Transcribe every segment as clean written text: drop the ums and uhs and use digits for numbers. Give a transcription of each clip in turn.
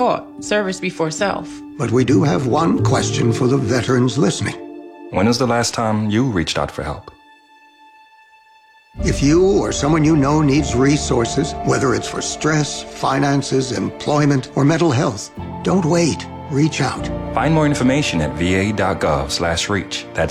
taught service before self. But we do have one question for the veterans listening. When was the last time you reached out for help? If you or someone you know needs resources, whether it's for stress, finances, employment, or mental health, don't wait. Reach out. Find more information at va.gov/reach. That's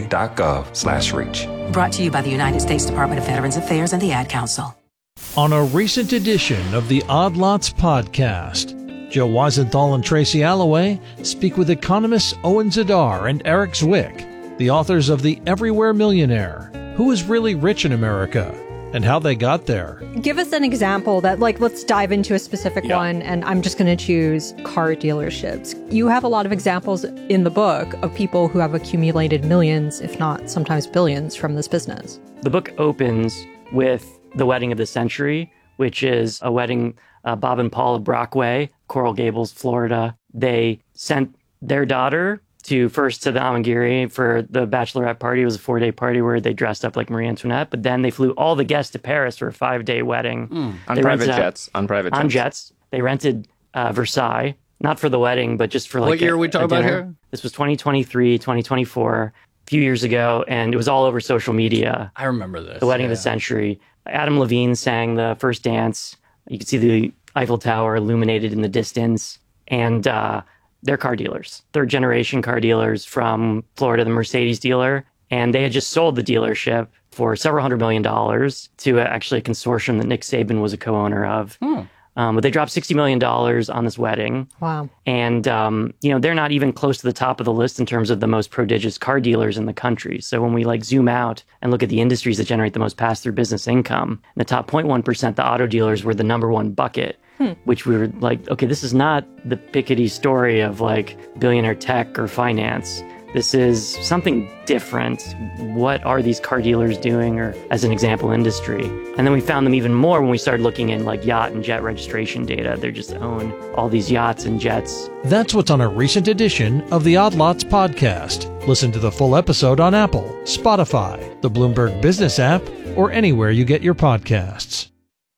va.gov/reach. Brought to you by the United States Department of Veterans Affairs and the Ad Council. On a recent edition of the Odd Lots podcast, Joe Weisenthal and Tracy Alloway speak with economists Owen Zidar and Eric Zwick, the authors of The Everywhere Millionaire, Who is Really Rich in America, and How They Got There. Give us an example that, let's dive into a specific one, and I'm just going to choose car dealerships. You have a lot of examples in the book of people who have accumulated millions, if not sometimes billions, from this business. The book opens with the wedding of the century, which is a wedding, Bob and Paula Brockway, Coral Gables, Florida. They sent their daughter to the Amangiri for the bachelorette party. It was a 4-day party where they dressed up like Marie Antoinette, but then they flew all the guests to Paris for a 5-day wedding. On private jets. On jets. They rented Versailles, not for the wedding, but just for what year are we talking about here? This was 2023, 2024, a few years ago, and it was all over social media. I remember this. The wedding of the century. Adam Levine sang the first dance. You could see the Eiffel Tower illuminated in the distance, and they're car dealers, third-generation car dealers from Florida, the Mercedes dealer. And they had just sold the dealership for several $100 million to actually a consortium that Nick Saban was a co-owner of. But they dropped $60 million on this wedding. Wow. And, they're not even close to the top of the list in terms of the most prodigious car dealers in the country. So when we zoom out and look at the industries that generate the most pass-through business income, in the top 0.1%, the auto dealers were the number one bucket. Which we were like, okay, this is not the Piketty story of billionaire tech or finance. This is something different. What are these car dealers doing, or as an example, industry? And then we found them even more when we started looking in yacht and jet registration data. They just own all these yachts and jets. That's what's on a recent edition of the Odd Lots podcast. Listen to the full episode on Apple, Spotify, the Bloomberg Business app, or anywhere you get your podcasts.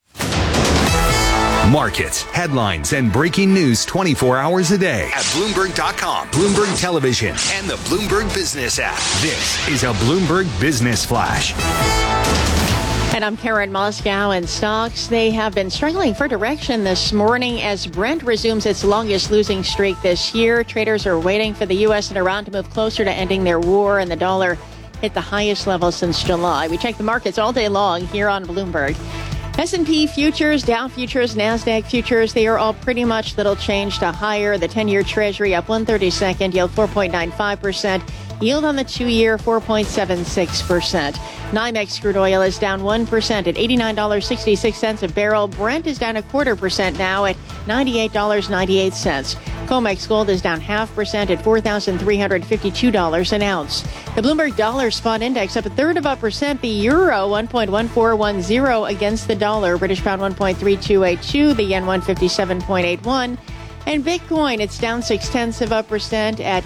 Markets, headlines, and breaking news 24 hours a day at Bloomberg.com, Bloomberg Television, and the Bloomberg Business app. This is a Bloomberg Business Flash. And I'm Karen Moscow, and stocks, they have been struggling for direction this morning as Brent resumes its longest losing streak this year. Traders are waiting for the U.S. and Iran to move closer to ending their war, and the dollar hit the highest level since July. We check the markets all day long here on Bloomberg. S&P futures, Dow futures, NASDAQ futures, they are all pretty much little change to higher. The 10-year Treasury up 1/32, yield 4.95%. Yield on the 2-year, 4.76%. NYMEX crude oil is down 1% at $89.66 a barrel. Brent is down 0.25% now at $98.98. COMEX gold is down 0.5% at $4,352 an ounce. The Bloomberg Dollar Spot Index up 0.33%. The euro 1.1410 against the dollar. British pound 1.3282. The yen 157.81. And Bitcoin, it's down 0.6% at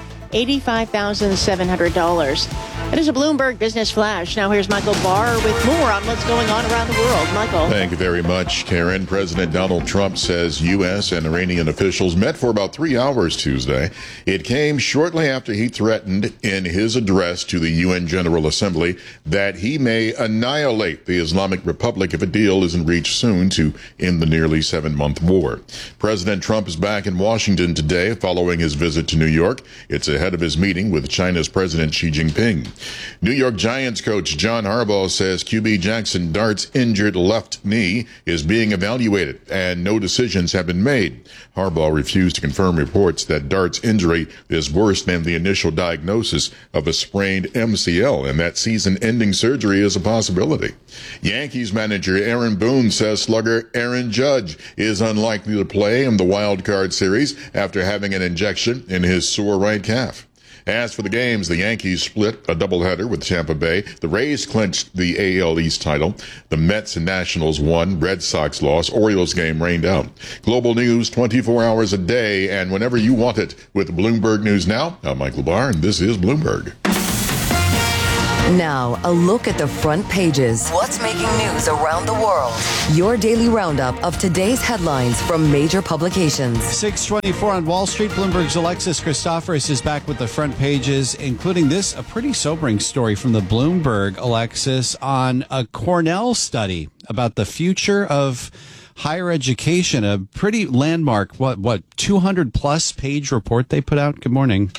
$85,700. It is a Bloomberg Business Flash. Now here's Michael Barr with more on what's going on around the world. Michael. Thank you very much, Karen. President Donald Trump says U.S. and Iranian officials met for about 3 hours Tuesday. It came shortly after he threatened in his address to the UN General Assembly that he may annihilate the Islamic Republic if a deal isn't reached soon to end the nearly 7-month war. President Trump is back in Washington today following his visit to New York. It's ahead of his meeting with China's President Xi Jinping. New York Giants coach John Harbaugh says QB Jackson Dart's injured left knee is being evaluated and no decisions have been made. Harbaugh refused to confirm reports that Dart's injury is worse than the initial diagnosis of a sprained MCL and that season-ending surgery is a possibility. Yankees manager Aaron Boone says slugger Aaron Judge is unlikely to play in the wild card series after having an injection in his sore right calf. As for the games, the Yankees split a doubleheader with Tampa Bay. The Rays clinched the AL East title. The Mets and Nationals won. Red Sox lost. Orioles game rained out. Global news 24 hours a day and whenever you want it with Bloomberg News Now. I'm Michael Barr, and this is Bloomberg. Now, a look at the front pages. What's making news around the world? Your daily roundup of today's headlines from major publications. 6:24 on Wall Street. Bloomberg's Alexis Christoforous is back with the front pages, including this, a pretty sobering story from the Bloomberg, Alexis, on a Cornell study about the future of higher education, a pretty landmark, 200-plus page report they put out. Good morning.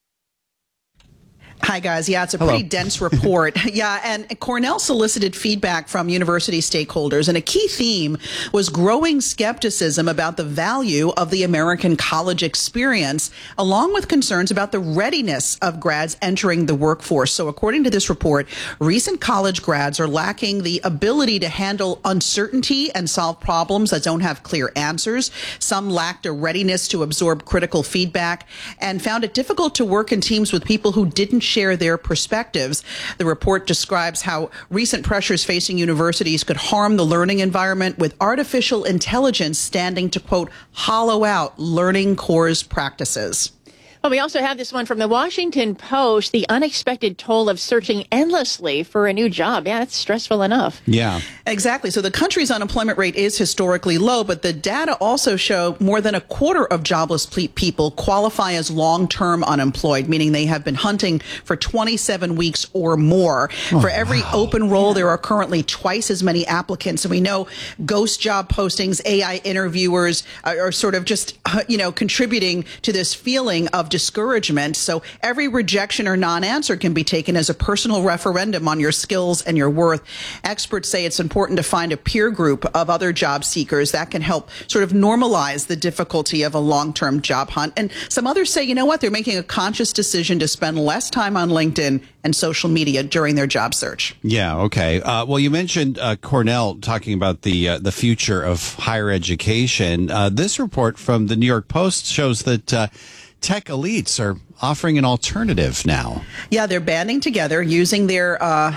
Hi, guys. Yeah, it's a pretty dense report. Yeah, and Cornell solicited feedback from university stakeholders, and a key theme was growing skepticism about the value of the American college experience, along with concerns about the readiness of grads entering the workforce. So according to this report, recent college grads are lacking the ability to handle uncertainty and solve problems that don't have clear answers. Some lacked a readiness to absorb critical feedback and found it difficult to work in teams with people who didn't share their perspectives. The report describes how recent pressures facing universities could harm the learning environment, with artificial intelligence standing to, quote, hollow out learning cores practices. Well, we also have this one from the Washington Post, the unexpected toll of searching endlessly for a new job. Yeah, it's stressful enough. Yeah, exactly. So the country's unemployment rate is historically low, but the data also show more than a quarter of jobless people qualify as long-term unemployed, meaning they have been hunting for 27 weeks or more. For every open role, there are currently twice as many applicants. And we know ghost job postings, AI interviewers are sort of just, contributing to this feeling of discouragement. So every rejection or non-answer can be taken as a personal referendum on your skills and your worth. Experts say it's important to find a peer group of other job seekers that can help sort of normalize the difficulty of a long-term job hunt. And some others say, you know what, they're making a conscious decision to spend less time on LinkedIn and social media during their job search. Yeah, okay. Well, you mentioned Cornell talking about the future of higher education. This report from the New York Post shows that tech elites are offering an alternative now. Yeah, they're banding together using their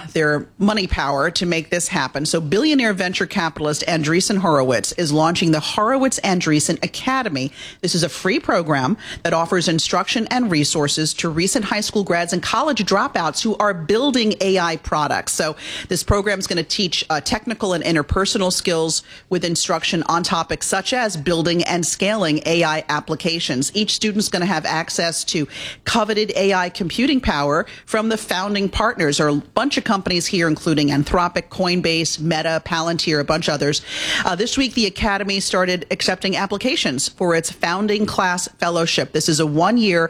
money power to make this happen. So billionaire venture capitalist Andreessen Horowitz is launching the Horowitz Andreessen Academy. This is a free program that offers instruction and resources to recent high school grads and college dropouts who are building AI products. So this program is going to teach technical and interpersonal skills with instruction on topics such as building and scaling AI applications. Each student's going to have access to coveted AI computing power from the founding partners, or a bunch of companies here, including Anthropic, Coinbase, Meta, Palantir, a bunch of others. This week, the Academy started accepting applications for its founding class fellowship. This is a one-year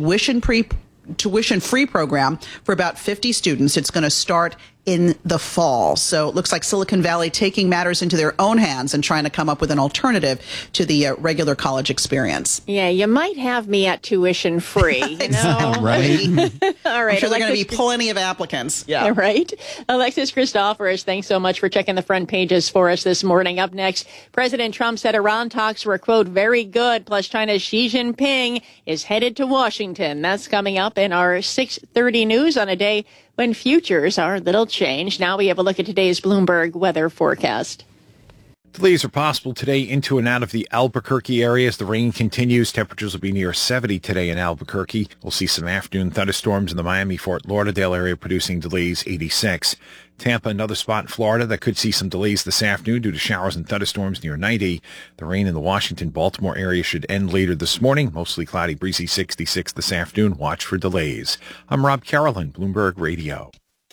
tuition-free program for about 50 students. It's going to start in the fall. So it looks like Silicon Valley taking matters into their own hands and trying to come up with an alternative to the regular college experience. Yeah, you might have me at tuition free, you know? Right. All right. I'm sure they're going to be plenty of applicants. Yeah. Right. Alexis Christoforous, thanks so much for checking the front pages for us this morning. Up next, President Trump said Iran talks were, quote, very good, plus China's Xi Jinping is headed to Washington. That's coming up in our 6:30 news on a day when futures are little changed. Now we have a look at today's Bloomberg weather forecast. Delays are possible today into and out of the Albuquerque area as the rain continues. Temperatures will be near 70 today in Albuquerque. We'll see some afternoon thunderstorms in the Miami-Fort Lauderdale area producing delays 86. Tampa, another spot in Florida that could see some delays this afternoon due to showers and thunderstorms near 90. The rain in the Washington-Baltimore area should end later this morning. Mostly cloudy, breezy 66 this afternoon. Watch for delays. I'm Rob Carolyn, Bloomberg Radio.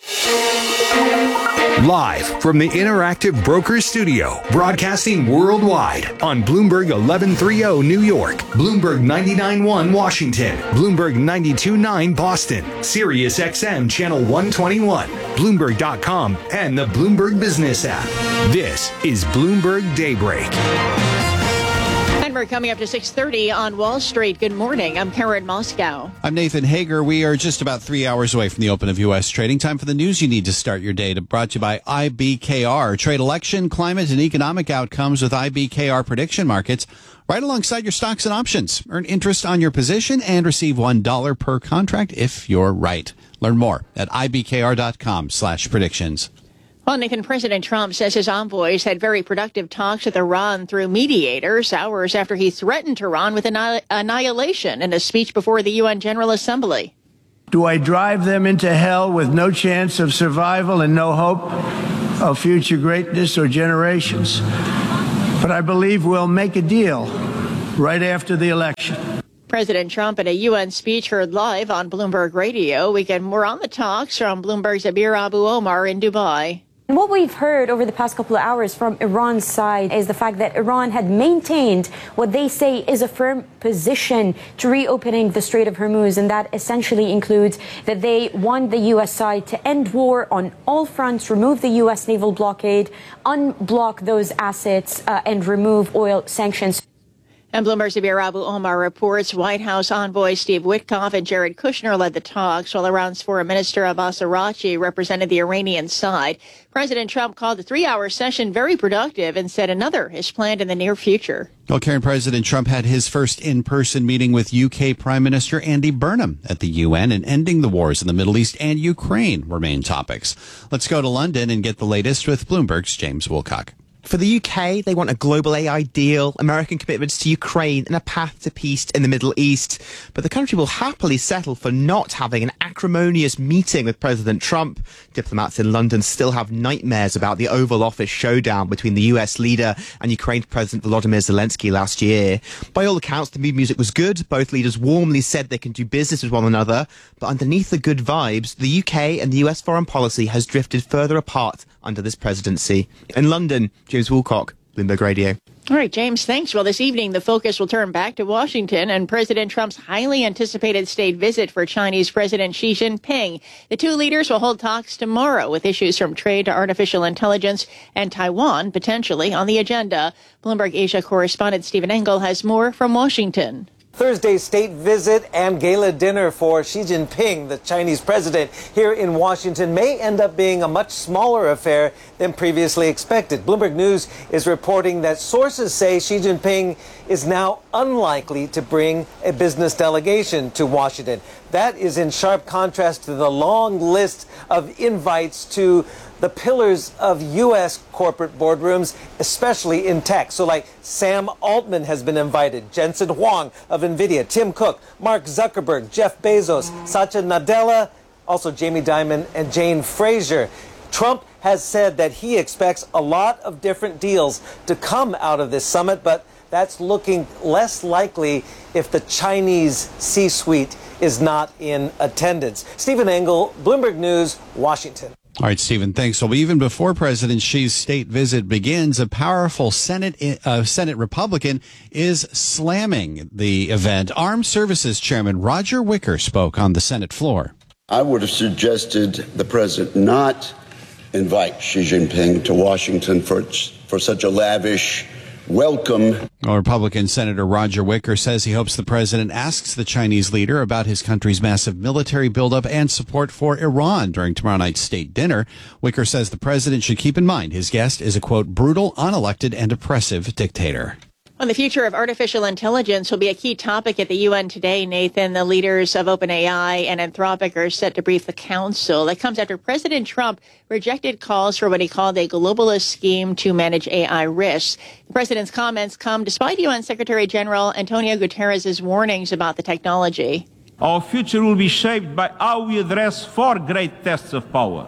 Live from the Interactive Brokers Studio, broadcasting worldwide on Bloomberg 1130 New York, Bloomberg 99.1 Washington, Bloomberg 92.9 Boston, Sirius XM Channel 121, Bloomberg.com, and the Bloomberg Business app. This is Bloomberg Daybreak. We're coming up to 6:30 on Wall Street. Good morning. I'm Karen Moscow. I'm Nathan Hager. We are just about 3 hours away from the open of U.S. trading. Time for the news you need to start your day. Brought to you by IBKR. Trade election, climate, and economic outcomes with IBKR prediction markets right alongside your stocks and options. Earn interest on your position and receive $1 per contract if you're right. Learn more at ibkr.com/predictions. Well, Nathan, President Trump says his envoys had very productive talks with Iran through mediators hours after he threatened Iran with annihilation in a speech before the UN General Assembly. Do I drive them into hell with no chance of survival and no hope of future greatness or generations? But I believe we'll make a deal right after the election. President Trump in a UN speech heard live on Bloomberg Radio. We get more on the talks from Bloomberg's Abir Abu Omar in Dubai. And what we've heard over the past couple of hours from Iran's side is the fact that Iran had maintained what they say is a firm position to reopening the Strait of Hormuz. And that essentially includes that they want the U.S. side to end war on all fronts, remove the U.S. naval blockade, unblock those assets, and remove oil sanctions. And Bloomberg's Abir Abu Omar reports White House envoy Steve Witkoff and Jared Kushner led the talks, while Iran's Foreign Minister Abbas Araghchi represented the Iranian side. President Trump called the 3-hour session very productive and said another is planned in the near future. Well, Karen, President Trump had his first in-person meeting with UK Prime Minister Andy Burnham at the UN, and ending the wars in the Middle East and Ukraine were main topics. Let's go to London and get the latest with Bloomberg's James Wilcock. For the UK, they want a global AI deal, American commitments to Ukraine, and a path to peace in the Middle East. But the country will happily settle for not having an acrimonious meeting with President Trump. Diplomats in London still have nightmares about the Oval Office showdown between the US leader and Ukraine's President Volodymyr Zelensky last year. By all accounts, the mood music was good. Both leaders warmly said they can do business with one another. But underneath the good vibes, the UK and the US foreign policy has drifted further apart under this presidency. In London, James Woolcock, Bloomberg Radio. All right, James, thanks. Well, this evening, the focus will turn back to Washington and President Trump's highly anticipated state visit for Chinese President Xi Jinping. The two leaders will hold talks tomorrow with issues from trade to artificial intelligence and Taiwan potentially on the agenda. Bloomberg Asia correspondent Stephen Engel has more from Washington. Thursday's state visit and gala dinner for Xi Jinping, the Chinese president, here in Washington may end up being a much smaller affair than previously expected. Bloomberg News is reporting that sources say Xi Jinping is now unlikely to bring a business delegation to Washington. That is in sharp contrast to the long list of invites to the pillars of U.S. corporate boardrooms, especially in tech. So like Sam Altman has been invited, Jensen Huang of NVIDIA, Tim Cook, Mark Zuckerberg, Jeff Bezos, Satya Nadella, also Jamie Dimon and Jane Fraser. Trump has said that he expects a lot of different deals to come out of this summit, but that's looking less likely if the Chinese C-suite is not in attendance. Stephen Engel, Bloomberg News, Washington. All right, Stephen, thanks. Well, even before President Xi's state visit begins, a powerful Senate Republican is slamming the event. Armed Services Chairman Roger Wicker spoke on the Senate floor. I would have suggested the president not invite Xi Jinping to Washington for such a lavish welcome. Republican Senator Roger Wicker says he hopes the president asks the Chinese leader about his country's massive military buildup and support for Iran during tomorrow night's state dinner. Wicker says the president should keep in mind his guest is a, quote, brutal, unelected, and oppressive dictator. Well, the future of artificial intelligence will be a key topic at the UN today, Nathan. The leaders of OpenAI and Anthropic are set to brief the council. It comes after President Trump rejected calls for what he called a globalist scheme to manage AI risks. The president's comments come despite UN Secretary General Antonio Guterres' warnings about the technology. Our future will be shaped by how we address four great tests of power: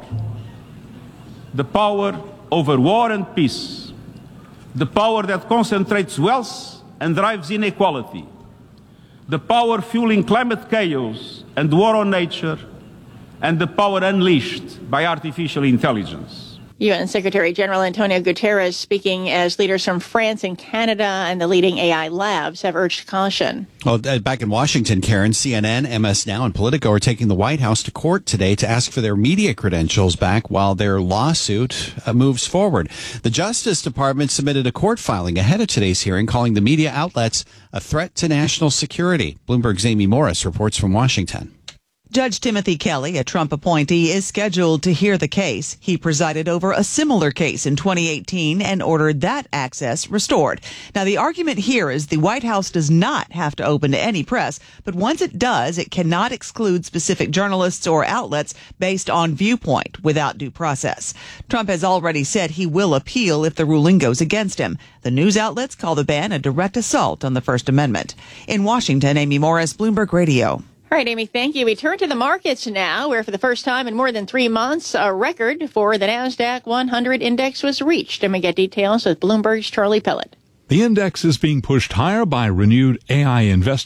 the power over war and peace, the power that concentrates wealth and drives inequality, the power fueling climate chaos and war on nature, and the power unleashed by artificial intelligence. UN Secretary General Antonio Guterres speaking as leaders from France and Canada and the leading AI labs have urged caution. Well, back in Washington, Karen, CNN, MS Now, and Politico are taking the White House to court today to ask for their media credentials back while their lawsuit moves forward. The Justice Department submitted a court filing ahead of today's hearing calling the media outlets a threat to national security. Bloomberg's Amy Morris reports from Washington. Judge Timothy Kelly, a Trump appointee, is scheduled to hear the case. He presided over a similar case in 2018 and ordered that access restored. Now, the argument here is the White House does not have to open to any press, but once it does, it cannot exclude specific journalists or outlets based on viewpoint without due process. Trump has already said he will appeal if the ruling goes against him. The news outlets call the ban a direct assault on the First Amendment. In Washington, Amy Morris, Bloomberg Radio. All right, Amy, thank you. We turn to the markets now, where for the first time in more than 3 months, a record for the NASDAQ 100 index was reached. And we get details with Bloomberg's Charlie Pellet. The index is being pushed higher by renewed AI investment